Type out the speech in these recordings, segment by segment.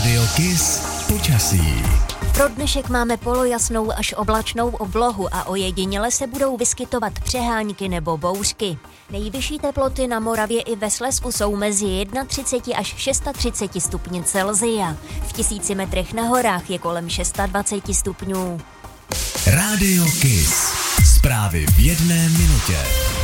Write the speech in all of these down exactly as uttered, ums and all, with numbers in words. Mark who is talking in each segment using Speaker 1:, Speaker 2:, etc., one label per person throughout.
Speaker 1: Rádio Kiss počasí.
Speaker 2: Pro dnešek máme polojasnou až oblačnou oblohu a ojediněle se budou vyskytovat přehánky nebo bouřky. Nejvyšší teploty na Moravě i ve Slezsku jsou mezi třicet jedna až třicet šest stupni Celsia. V tisíci metrech na horách je kolem dvacet šest stupňů.
Speaker 1: Rádio Kiss. Zprávy v jedné minutě.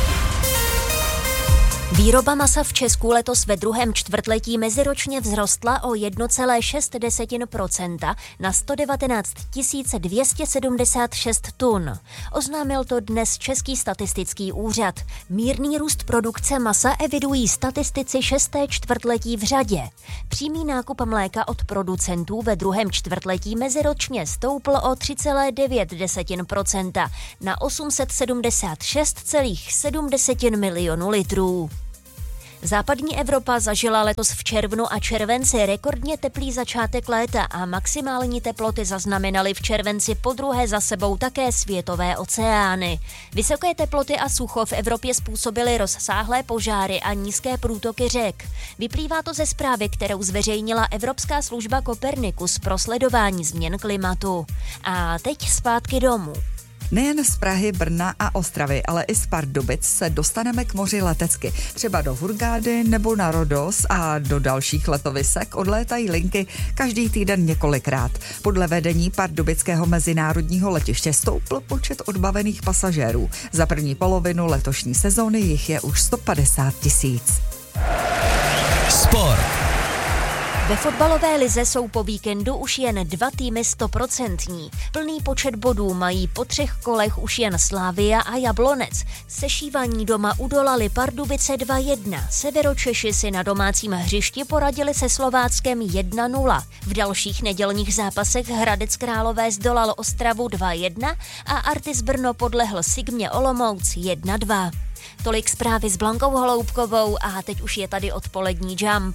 Speaker 2: Výroba masa v Česku letos ve druhém čtvrtletí meziročně vzrostla o jedna celá šest procenta na sto devatenáct tisíc dvě stě sedmdesát šest tun. Oznámil to dnes Český statistický úřad. Mírný růst produkce masa evidují statistici šesté čtvrtletí v řadě. Přímý nákup mléka od producentů ve druhém čtvrtletí meziročně stoupl o tři celá devět procenta na osm set sedmdesát šest celá sedm milionů litrů. Západní Evropa zažila letos v červnu a červenci rekordně teplý začátek léta a maximální teploty zaznamenaly v červenci podruhé za sebou také světové oceány. Vysoké teploty a sucho v Evropě způsobily rozsáhlé požáry a nízké průtoky řek. Vyplývá to ze zprávy, kterou zveřejnila Evropská služba Copernicus pro sledování změn klimatu. A teď zpátky domů.
Speaker 3: Nejen z Prahy, Brna a Ostravy, ale i z Pardubic se dostaneme k moři letecky. Třeba do Hurgády nebo na Rhodos a do dalších letovisek odlétají linky každý týden několikrát. Podle vedení pardubického mezinárodního letiště stoupl počet odbavených pasažérů. Za první polovinu letošní sezóny jich je už sto padesát tisíc.
Speaker 1: Sport.
Speaker 2: Ve fotbalové lize jsou po víkendu už jen dva týmy stoprocentní. Plný počet bodů mají po třech kolech už jen Slavia a Jablonec. Sešívaní doma udolali Pardubice dva jedna. Severočeši si na domácím hřišti poradili se Slováckem jedna nula. V dalších nedělních zápasech Hradec Králové zdolal Ostravu dva jedna a Artis Brno podlehl Sigmě Olomouc jedna dva. Tolik zprávy s Blankou Holoubkovou a teď už je tady odpolední Jump.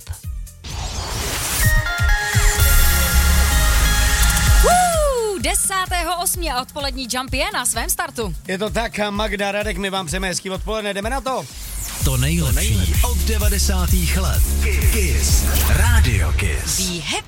Speaker 4: desátého osmého a odpolední Jump je na svém startu.
Speaker 5: Je to tak, Magda, Radek, my vám přejeme hezký odpoledne, jdeme na to.
Speaker 1: To nejlepší od devadesátých let. Kiss. Rádio Kiss.
Speaker 4: Be happy.